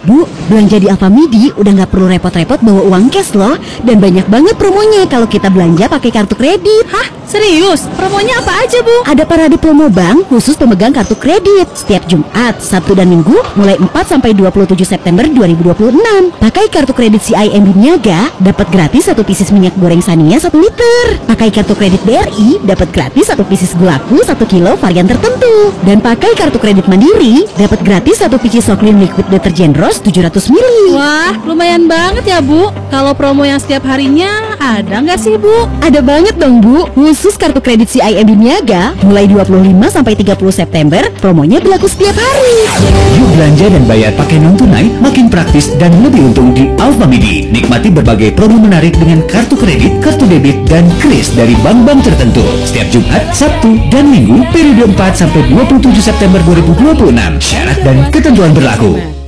Bu, belanja di Alfamidi udah nggak perlu repot-repot bawa uang cash loh. Dan banyak banget promonya kalau kita belanja pakai kartu kredit. Hah? Serius? Promonya apa aja, Bu? Ada parade promo bank khusus pemegang kartu kredit setiap Jumat, Sabtu, dan Minggu mulai 4 sampai 27 September 2026. Pakai kartu kredit CIMB Niaga, dapat gratis 1 pieces minyak goreng Sania 1 liter. Pakai kartu kredit BRI, dapat gratis 1 pieces gulaku 1 kilo varian tertentu. Dan pakai kartu kredit Mandiri, dapat gratis 1 pieces Soklin Liquid Deterjen Rose 700 ml. Wah, lumayan banget ya, Bu. Kalau promo yang setiap harinya ada nggak sih, Bu? Ada banget dong, Bu. Khusus kartu kredit CIMB Niaga, mulai 25 sampai 30 September, promonya berlaku setiap hari. Yuk belanja dan bayar pakai non tunai, makin praktis dan lebih untung di Alfamidi. Nikmati berbagai promo menarik dengan kartu kredit, kartu debit, dan kris dari bank-bank tertentu. Setiap Jumat, Sabtu, dan Minggu, periode 4 sampai 27 September 2026. Syarat dan ketentuan berlaku.